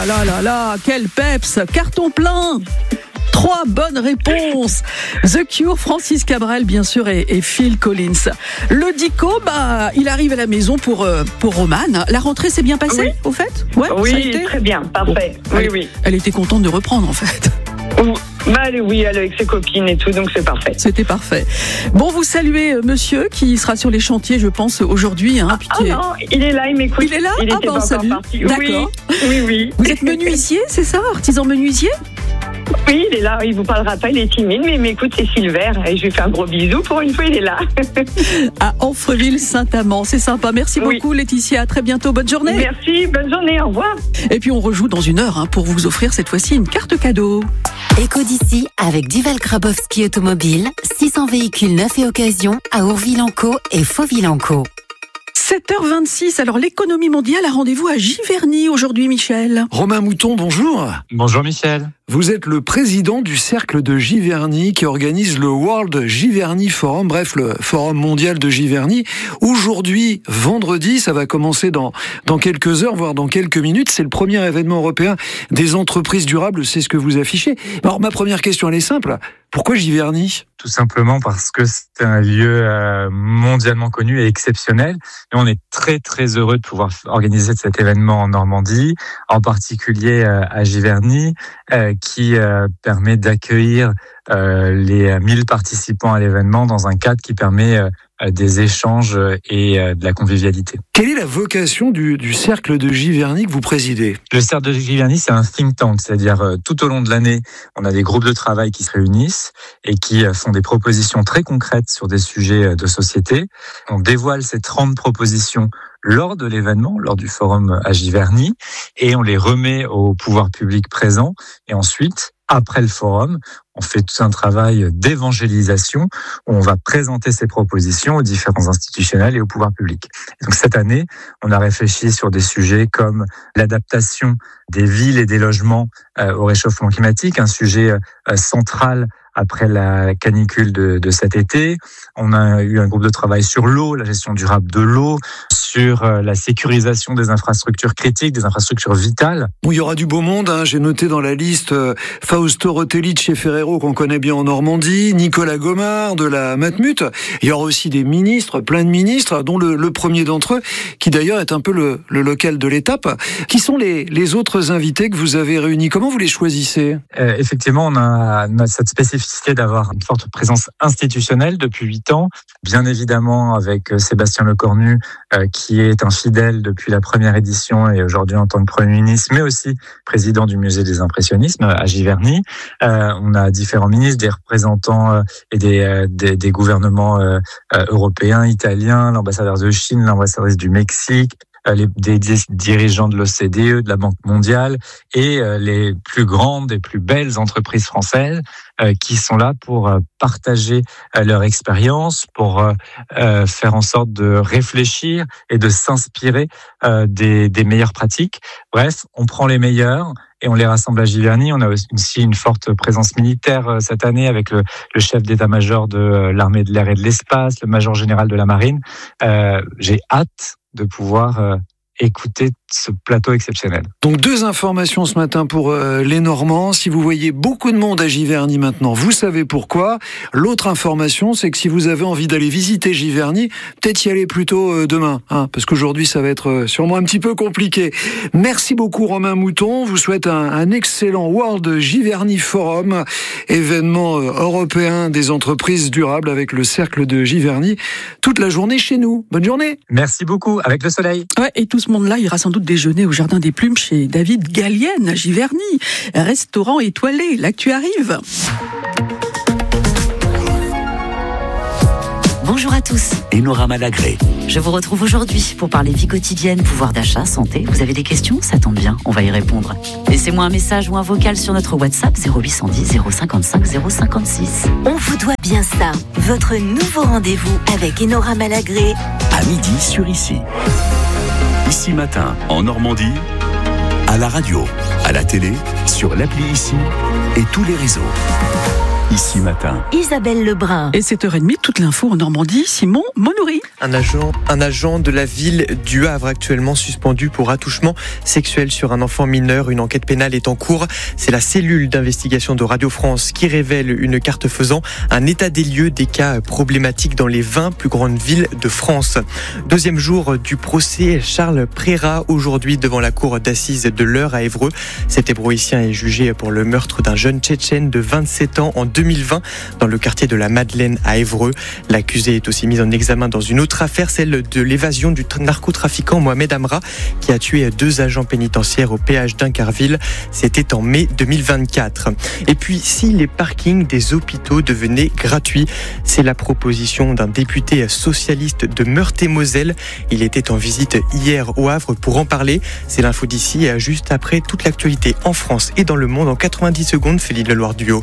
là là là, quel peps, carton plein. 3 bonnes réponses. The Cure, Francis Cabrel, bien sûr, et Phil Collins. Le Dico, il arrive à la maison pour Romane. La rentrée s'est bien passée, au fait? Ouais, oui, très bien, parfait. Bon, oui. Elle était contente de reprendre, en fait. Oui, elle est avec ses copines et tout, donc c'est parfait. C'était parfait. Bon, vous saluez monsieur qui sera sur les chantiers, je pense, aujourd'hui. Non, il est là, il m'écoute. Il est là? Il était pas salut. encore parti. D'accord. Oui. Vous êtes menuisier, c'est ça? Artisan menuisier? Oui, il est là, il vous parlera pas, il est timide, mais m'écoute, c'est Silver, et je lui fais un gros bisou, pour une fois, il est là. À Amfreville-Saint-Amand, c'est sympa. Merci beaucoup Laetitia, à très bientôt, bonne journée. Merci, bonne journée, au revoir. Et puis on rejoue dans 1 heure pour vous offrir cette fois-ci une carte cadeau. Éco d'ici avec Duval Grabowski Automobile, 600 véhicules neufs et occasion à Ourville-en-Caux et Fauville-en-Caux. 7h26, alors l'économie mondiale a rendez-vous à Giverny aujourd'hui, Michel. Romain Mouton, bonjour. Bonjour Michel. Vous êtes le président du cercle de Giverny qui organise le World Giverny Forum, bref, le forum mondial de Giverny. Aujourd'hui, vendredi, ça va commencer dans quelques heures, voire dans quelques minutes. C'est le premier événement européen des entreprises durables, c'est ce que vous affichez. Alors ma première question, elle est simple. Pourquoi Giverny ? Tout simplement parce que c'est un lieu mondialement connu et exceptionnel. Et on est très très heureux de pouvoir organiser cet événement en Normandie, en particulier à Giverny, qui permet d'accueillir les 1000 participants à l'événement dans un cadre qui permet des échanges et de la convivialité. Quelle est la vocation du cercle de Giverny que vous présidez ? Le cercle de Giverny, c'est un think tank, c'est-à-dire tout au long de l'année, on a des groupes de travail qui se réunissent et qui font des propositions très concrètes sur des sujets de société. On dévoile ces 30 propositions lors de l'événement, lors du forum à Giverny, et on les remet au pouvoir public présent. Et ensuite, après le forum, on fait tout un travail d'évangélisation où on va présenter ces propositions aux différents institutionnels et au pouvoir public. Et donc cette année, on a réfléchi sur des sujets comme l'adaptation des villes et des logements au réchauffement climatique, un sujet central après la canicule de cet été. On a eu un groupe de travail sur l'eau, la gestion durable de l'eau, sur la sécurisation des infrastructures critiques, des infrastructures vitales. Bon, il y aura du beau monde, j'ai noté dans la liste Fausto Rotelli de chez Ferrero, qu'on connaît bien en Normandie, Nicolas Gomard de la Matmut. Il y aura aussi des ministres, plein de ministres, dont le premier d'entre eux, qui d'ailleurs est un peu le local de l'étape. Qui sont les autres invités que vous avez réunis ? Comment vous les choisissez ? Effectivement, on a cette spécificité d'avoir une forte présence institutionnelle depuis 8 ans, bien évidemment avec Sébastien Lecornu, qui est un fidèle depuis la première édition et aujourd'hui en tant que Premier ministre, mais aussi président du Musée des Impressionnismes à Giverny. On a différents ministres, des représentants et des gouvernements européens, italiens, l'ambassadeur de Chine, l'ambassadrice du Mexique, des dirigeants de l'OCDE, de la Banque mondiale et les plus grandes et plus belles entreprises françaises qui sont là pour partager leur expérience, pour faire en sorte de réfléchir et de s'inspirer des meilleures pratiques. Bref, on prend les meilleurs et on les rassemble à Giverny. On a aussi une forte présence militaire cette année avec le chef d'état-major de l'armée de l'air et de l'espace, le major général de la marine. J'ai hâte de pouvoir écouter ce plateau exceptionnel. Donc 2 informations ce matin pour les Normands. Si vous voyez beaucoup de monde à Giverny maintenant, vous savez pourquoi. L'autre information, c'est que si vous avez envie d'aller visiter Giverny, peut-être y aller plutôt demain, parce qu'aujourd'hui ça va être sûrement un petit peu compliqué. Merci beaucoup Romain Mouton. Je vous souhaite un excellent World Giverny Forum, événement européen des entreprises durables avec le cercle de Giverny, toute la journée chez nous. Bonne journée. Merci beaucoup, avec le soleil. Ouais, et tout ce monde-là ira sans doute déjeuner au Jardin des Plumes chez David Gallienne à Giverny. Restaurant étoilé, l'actu arrive. Bonjour à tous. Enora Malagré. Je vous retrouve aujourd'hui pour parler vie quotidienne, pouvoir d'achat, santé. Vous avez des questions ? Ça tombe bien, on va y répondre. Laissez-moi un message ou un vocal sur notre WhatsApp 0810 055 056. On vous doit bien ça. Votre nouveau rendez-vous avec Enora Malagré. À midi sur Ici. Ici Matin, en Normandie, à la radio, à la télé, sur l'appli Ici et tous les réseaux. Ici Matin. Isabelle Lebrun. Et 7h30, toute l'info en Normandie, Simon Monouri. Un agent de la ville du Havre actuellement suspendu pour attouchement sexuel sur un enfant mineur. Une enquête pénale est en cours. C'est la cellule d'investigation de Radio France qui révèle une carte faisant un état des lieux des cas problématiques dans les 20 plus grandes villes de France. Deuxième jour du procès Charles Prérat aujourd'hui devant la cour d'assises de l'Eure à Évreux. Cet Hébroïcien est jugé pour le meurtre d'un jeune Tchétchène de 27 ans en 2020 dans le quartier de la Madeleine à Évreux. L'accusé est aussi mis en examen dans une autre affaire, celle de l'évasion du narcotrafiquant Mohamed Amra qui a tué 2 agents pénitentiaires au péage d'Incarville. C'était en mai 2024. Et puis, si les parkings des hôpitaux devenaient gratuits, c'est la proposition d'un député socialiste de Meurthe-et-Moselle. Il était en visite hier au Havre pour en parler. C'est l'info d'ici, juste après toute l'actualité en France et dans le monde en 90 secondes. Félix Leloir-Duhaut.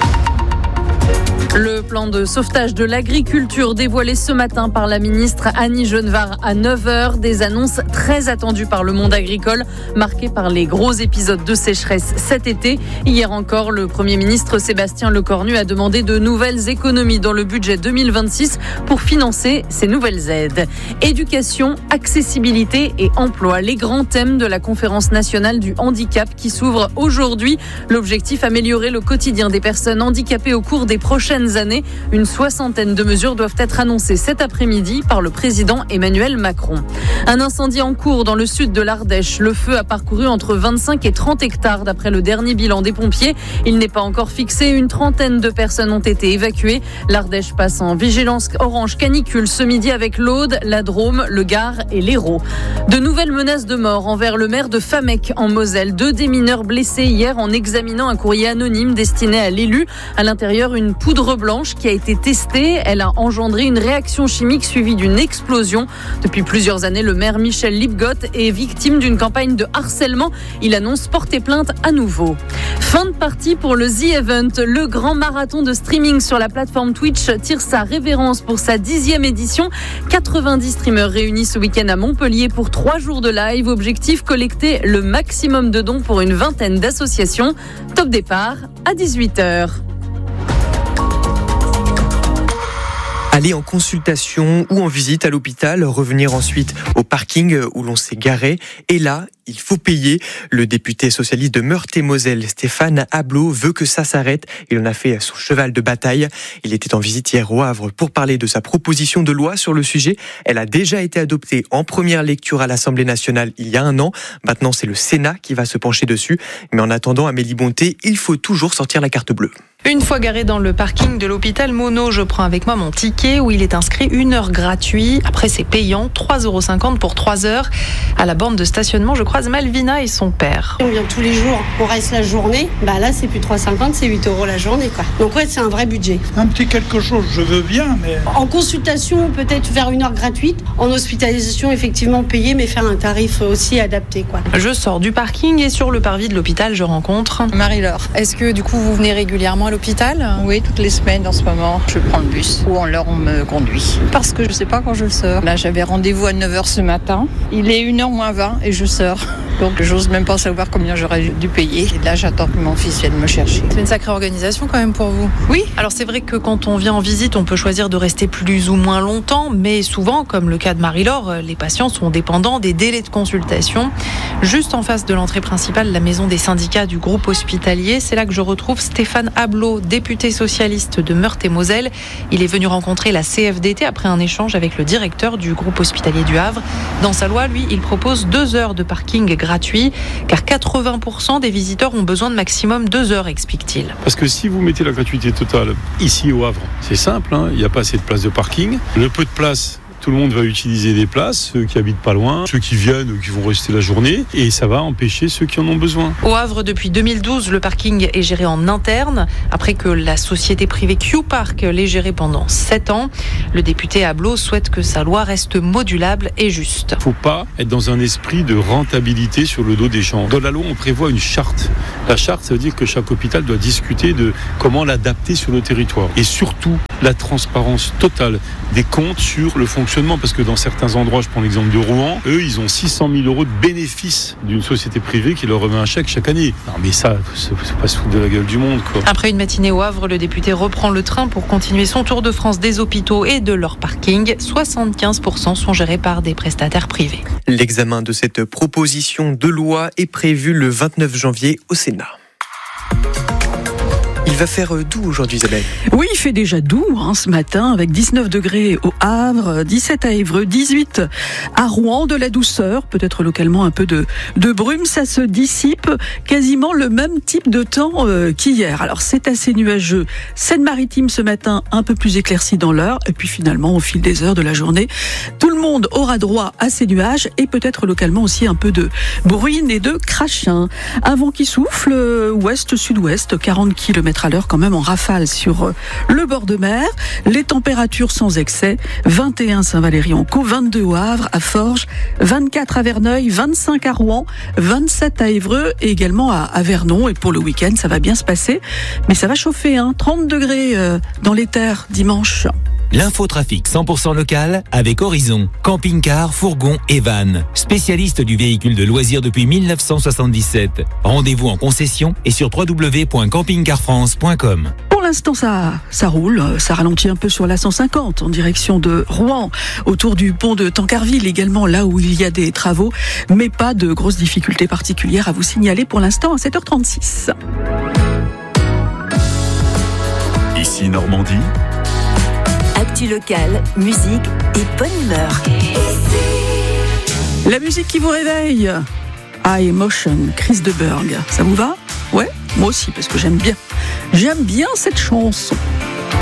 Le plan de sauvetage de l'agriculture dévoilé ce matin par la ministre Annie Genevard à 9h. Des annonces très attendues par le monde agricole, marquées par les gros épisodes de sécheresse cet été. Hier encore, le Premier ministre Sébastien Lecornu a demandé de nouvelles économies dans le budget 2026 pour financer ces nouvelles aides. Éducation, accessibilité et emploi, les grands thèmes de la conférence nationale du handicap qui s'ouvre aujourd'hui. L'objectif, améliorer le quotidien des personnes handicapées au cours des prochaines années. Une 60aine de mesures doivent être annoncées cet après-midi par le président Emmanuel Macron. Un incendie en cours dans le sud de l'Ardèche. Le feu a parcouru entre 25 et 30 hectares d'après le dernier bilan des pompiers. Il n'est pas encore fixé. Une trentaine de personnes ont été évacuées. L'Ardèche passe en vigilance orange canicule ce midi avec l'Aude, la Drôme, le Gard et l'Hérault. De nouvelles menaces de mort envers le maire de Famec en Moselle. 2 des mineurs blessés hier en examinant un courrier anonyme destiné à l'élu. À l'intérieur, une poudre blanche qui a été testée. Elle a engendré une réaction chimique suivie d'une explosion. Depuis plusieurs années, le maire Michel Lipgott est victime d'une campagne de harcèlement. Il annonce porter plainte à nouveau. Fin de partie pour le The Event. Le grand marathon de streaming sur la plateforme Twitch tire sa révérence pour sa 10e édition. 90 streamers réunis ce week-end à Montpellier pour 3 jours de live. Objectif, collecter le maximum de dons pour une vingtaine d'associations. Top départ à 18h. Aller en consultation ou en visite à l'hôpital, revenir ensuite au parking où l'on s'est garé. Et là, il faut payer. Le député socialiste de Meurthe-et-Moselle, Stéphane Ablot, veut que ça s'arrête. Il en a fait son cheval de bataille. Il était en visite hier au Havre pour parler de sa proposition de loi sur le sujet. Elle a déjà été adoptée en première lecture à l'Assemblée nationale il y a 1 an. Maintenant, c'est le Sénat qui va se pencher dessus. Mais en attendant, Amélie Bonté, il faut toujours sortir la carte bleue. Une fois garé dans le parking de l'hôpital Monod, je prends avec moi mon ticket où il est inscrit 1 heure gratuit. Après, c'est payant, 3,50 € pour 3 heures. À la borne de stationnement, je croise Malvina et son père. On vient tous les jours, on reste la journée. Là, c'est plus 3,50 €, c'est 8 € la journée, quoi. Donc ouais, c'est un vrai budget. Un petit quelque chose, je veux bien, mais... En consultation, peut-être faire 1 heure gratuite. En hospitalisation, effectivement, payer, mais faire un tarif aussi adapté, quoi. Je sors du parking et sur le parvis de l'hôpital, je rencontre Marie-Laure. Est-ce que du coup, vous venez régulièrement à l'hôpital? Oui, toutes les semaines en ce moment. Je prends le bus ou alors on me conduit. Parce que je ne sais pas quand je sors. Là, j'avais rendez-vous à 9h ce matin. Il est 1h moins 20 et je sors. Donc, j'ose même pas savoir combien j'aurais dû payer. Et là, j'attends que mon fils vienne me chercher. C'est une sacrée organisation quand même pour vous. Oui, alors c'est vrai que quand on vient en visite, on peut choisir de rester plus ou moins longtemps. Mais souvent, comme le cas de Marie-Laure, les patients sont dépendants des délais de consultation. Juste en face de l'entrée principale, la maison des syndicats du groupe hospitalier. C'est là que je retrouve Stéphane Ablot, député socialiste de Meurthe-et-Moselle. Il est venu rencontrer la CFDT après un échange avec le directeur du groupe hospitalier du Havre. Dans sa loi, lui, il propose 2 heures de parking gratuit, car 80% des visiteurs ont besoin de maximum 2 heures, explique-t-il. Parce que si vous mettez la gratuité totale ici au Havre, c'est simple, il n'y a pas assez de place de parking. Le peu de place, tout le monde va utiliser des places, ceux qui habitent pas loin, ceux qui viennent, qui vont rester la journée, et ça va empêcher ceux qui en ont besoin. Au Havre, depuis 2012, le parking est géré en interne, après que la société privée Q-Park l'ait géré pendant 7 ans. Le député Ablot souhaite que sa loi reste modulable et juste. Il ne faut pas être dans un esprit de rentabilité sur le dos des gens. Dans la loi, on prévoit une charte. La charte, ça veut dire que chaque hôpital doit discuter de comment l'adapter sur le territoire. Et surtout, la transparence totale des comptes sur le fonctionnement, parce que dans certains endroits, je prends l'exemple de Rouen, eux, ils ont 600 000 euros de bénéfices d'une société privée qui leur remet un chèque chaque année. Non mais ça, c'est pas se foutre de la gueule du monde, quoi. Après une matinée au Havre, le député reprend le train pour continuer son tour de France des hôpitaux et de leurs parkings. 75% sont gérés par des prestataires privés. L'examen de cette proposition de loi est prévu le 29 janvier au Sénat. Il va faire doux aujourd'hui, Isabelle. Oui, il fait déjà doux ce matin, avec 19 degrés au Havre, 17 à Évreux, 18 à Rouen, de la douceur, peut-être localement un peu de brume, ça se dissipe, quasiment le même type de temps qu'hier. Alors c'est assez nuageux, Seine-Maritime ce matin, un peu plus éclairci dans l'heure, et puis finalement au fil des heures de la journée, tout le monde aura droit à ces nuages, et peut-être localement aussi un peu de bruine et de crachin. Un vent qui souffle, ouest-sud-ouest, 40 km à l'heure quand même en rafale sur le bord de mer. Les températures sans excès, 21 Saint-Valery-en-Caux, 22 au Havre, à Forges, 24 à Verneuil, 25 à Rouen, 27 à Évreux et également à Vernon. Et pour le week-end, ça va bien se passer, mais ça va chauffer, 30 degrés dans les terres dimanche. L'infotrafic 100% local avec Horizon, camping-car, fourgon et van. Spécialiste du véhicule de loisirs depuis 1977. Rendez-vous en concession et sur www.campingcarfrance.com. Pour l'instant, ça roule, ça ralentit un peu sur la 150 en direction de Rouen, autour du pont de Tancarville également, là où il y a des travaux, mais pas de grosses difficultés particulières à vous signaler pour l'instant à 7h36. Ici Normandie. Actu locale, musique et bonne humeur. La musique qui vous réveille. High Emotion, Chris de Burgh. Ça vous va ? Ouais, moi aussi, parce que j'aime bien cette chanson.